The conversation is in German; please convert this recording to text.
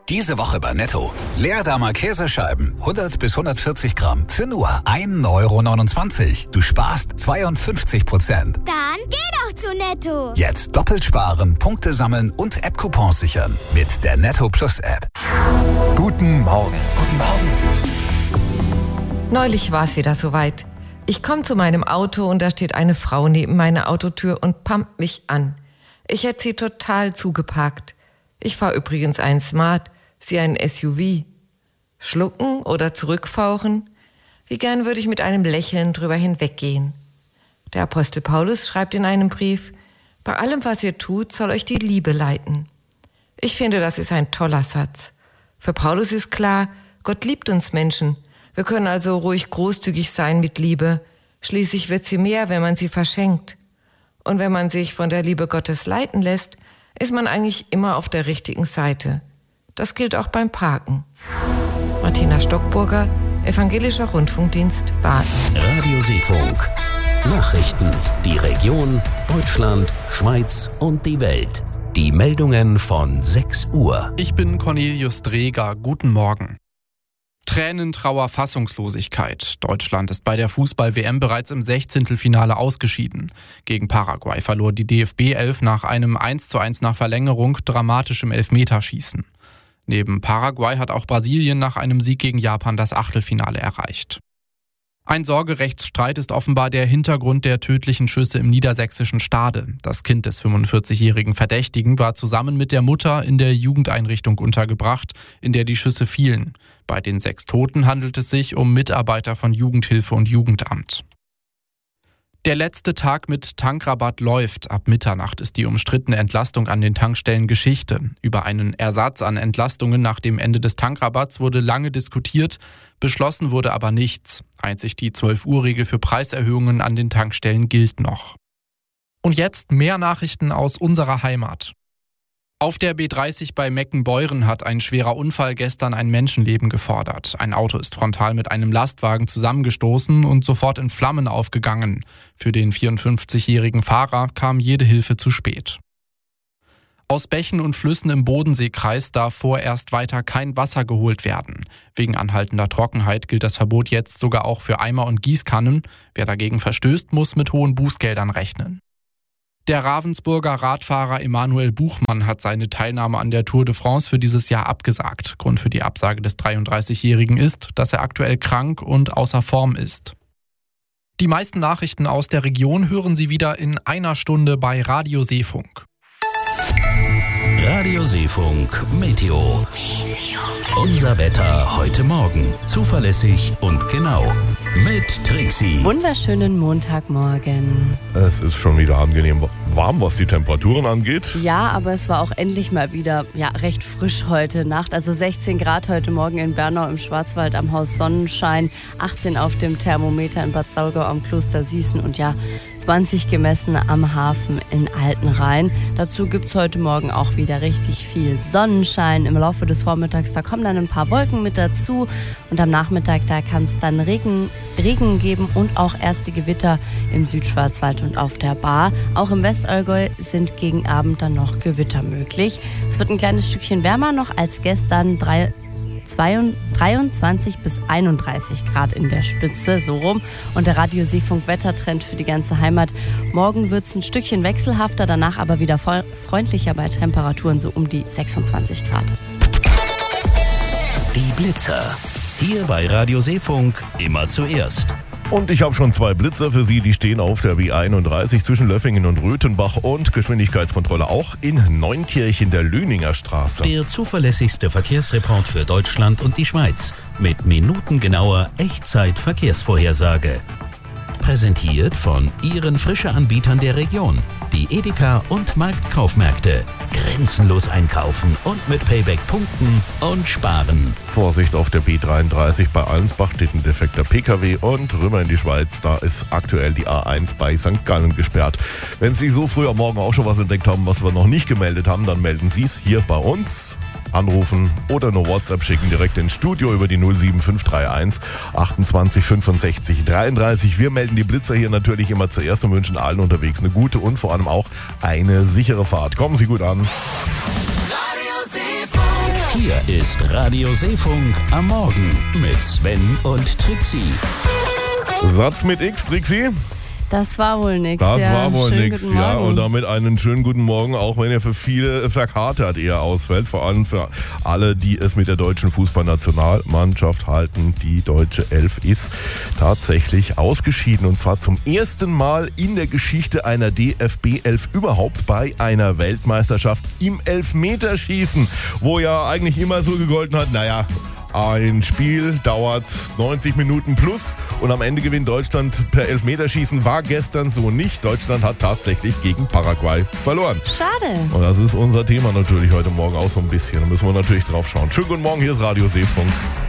Diese Woche bei Netto. Leerdammer Käsescheiben, 100 bis 140 Gramm, für nur 1,29 €. Du sparst 52%. Dann geh doch zu Netto. Jetzt doppelt sparen, Punkte sammeln und App-Coupons sichern. Mit der Netto Plus App. Guten Morgen. Guten Morgen. Neulich war es wieder soweit. Ich komme zu meinem Auto und da steht eine Frau neben meiner Autotür und pumpt mich an. Ich hätte sie total zugeparkt. Ich fahre übrigens einen Smart, sie einen SUV. Schlucken oder zurückfauchen? Wie gern würde ich mit einem Lächeln drüber hinweggehen. Der Apostel Paulus schreibt in einem Brief: Bei allem, was ihr tut, soll euch die Liebe leiten. Ich finde, das ist ein toller Satz. Für Paulus ist klar, Gott liebt uns Menschen. Wir können also ruhig großzügig sein mit Liebe. Schließlich wird sie mehr, wenn man sie verschenkt. Und wenn man sich von der Liebe Gottes leiten lässt, ist man eigentlich immer auf der richtigen Seite. Das gilt auch beim Parken. Martina Stockburger, Evangelischer Rundfunkdienst, Baden. Radio Seefunk. Nachrichten. Die Region, Deutschland, Schweiz und die Welt. Die Meldungen von 6 Uhr. Ich bin Cornelius Dreger. Guten Morgen. Tränen, Trauer, Fassungslosigkeit. Deutschland ist bei der Fußball-WM bereits im 16. ausgeschieden. Gegen Paraguay verlor die DFB 11 nach einem 1:1 nach Verlängerung dramatisch im Elfmeterschießen. Neben Paraguay hat auch Brasilien nach einem Sieg gegen Japan das Achtelfinale erreicht. Ein Sorgerechtsstreit ist offenbar der Hintergrund der tödlichen Schüsse im niedersächsischen Stade. Das Kind des 45-jährigen Verdächtigen war zusammen mit der Mutter in der Jugendeinrichtung untergebracht, in der die Schüsse fielen. Bei den 6 Toten handelt es sich um Mitarbeiter von Jugendhilfe und Jugendamt. Der letzte Tag mit Tankrabatt läuft. Ab Mitternacht ist die umstrittene Entlastung an den Tankstellen Geschichte. Über einen Ersatz an Entlastungen nach dem Ende des Tankrabatts wurde lange diskutiert, beschlossen wurde aber nichts. Einzig die 12-Uhr-Regel für Preiserhöhungen an den Tankstellen gilt noch. Und jetzt mehr Nachrichten aus unserer Heimat. Auf der B30 bei Meckenbeuren hat ein schwerer Unfall gestern ein Menschenleben gefordert. Ein Auto ist frontal mit einem Lastwagen zusammengestoßen und sofort in Flammen aufgegangen. Für den 54-jährigen Fahrer kam jede Hilfe zu spät. Aus Bächen und Flüssen im Bodenseekreis darf vorerst weiter kein Wasser geholt werden. Wegen anhaltender Trockenheit gilt das Verbot jetzt sogar auch für Eimer und Gießkannen. Wer dagegen verstößt, muss mit hohen Bußgeldern rechnen. Der Ravensburger Radfahrer Emanuel Buchmann hat seine Teilnahme an der Tour de France für dieses Jahr abgesagt. Grund für die Absage des 33-Jährigen ist, dass er aktuell krank und außer Form ist. Die meisten Nachrichten aus der Region hören Sie wieder in einer Stunde bei Radio Seefunk. Radio Seefunk Meteo. Unser Wetter heute Morgen. Zuverlässig und genau. Mit Trixie. Wunderschönen Montagmorgen. Es ist schon wieder angenehm warm, was die Temperaturen angeht. Ja, aber es war auch endlich mal wieder recht frisch heute Nacht. Also 16 Grad heute Morgen in Bernau im Schwarzwald am Haus Sonnenschein, 18 auf dem Thermometer in Bad Saulgau am Kloster Sießen und 20 gemessen am Hafen in Altenrhein. Dazu gibt's heute Morgen auch wieder richtig viel Sonnenschein. Im Laufe des Vormittags, da kommen dann ein paar Wolken mit dazu und am Nachmittag, da kann es dann Regen geben und auch erste Gewitter im Südschwarzwald und auf der Baar. Auch im Westallgäu sind gegen Abend dann noch Gewitter möglich. Es wird ein kleines Stückchen wärmer noch als gestern, 23 bis 31 Grad in der Spitze, so rum. Und der Radio Seefunk Wettertrend für die ganze Heimat. Morgen wird es ein Stückchen wechselhafter, danach aber wieder freundlicher bei Temperaturen so um die 26 Grad. Die Blitzer. Hier bei Radio Seefunk immer zuerst. Und ich habe schon 2 Blitzer für Sie, die stehen auf der B31 zwischen Löffingen und Röthenbach und Geschwindigkeitskontrolle auch in Neunkirchen der Lüninger Straße. Der zuverlässigste Verkehrsreport für Deutschland und die Schweiz mit minutengenauer Echtzeit-Verkehrsvorhersage. Präsentiert von Ihren Frische-Anbietern der Region. Die Edeka und Marktkaufmärkte. Grenzenlos einkaufen und mit Payback punkten und sparen. Vorsicht auf der B33 bei Allensbach steht ein defekter PKW und rüber in die Schweiz. Da ist aktuell die A1 bei St. Gallen gesperrt. Wenn Sie so früh am Morgen auch schon was entdeckt haben, was wir noch nicht gemeldet haben, dann melden Sie es hier bei uns. Anrufen oder nur WhatsApp schicken direkt ins Studio über die 07531 28 65 33. Wir melden die Blitzer hier natürlich immer zuerst und wünschen allen unterwegs eine gute und vor allem auch eine sichere Fahrt. Kommen Sie gut an. Hier Hier ist Radio Seefunk am Morgen mit Sven und Trixie. Satz mit X, Trixie? Das war wohl nix. Das ja. war wohl Schönen nix, guten ja. Morgen. Und damit einen schönen guten Morgen, auch wenn er für viele verkatert eher ausfällt. Vor allem für alle, die es mit der deutschen Fußballnationalmannschaft halten. Die deutsche Elf ist tatsächlich ausgeschieden. Und zwar zum ersten Mal in der Geschichte einer DFB-Elf überhaupt bei einer Weltmeisterschaft im Elfmeterschießen. Wo ja eigentlich immer so gegolten hat, naja, ein Spiel dauert 90 Minuten plus und am Ende gewinnt Deutschland per Elfmeterschießen. War gestern so nicht. Deutschland hat tatsächlich gegen Paraguay verloren. Schade. Und das ist unser Thema natürlich heute Morgen auch so ein bisschen. Da müssen wir natürlich drauf schauen. Schönen guten Morgen, hier ist Radio Seefunk.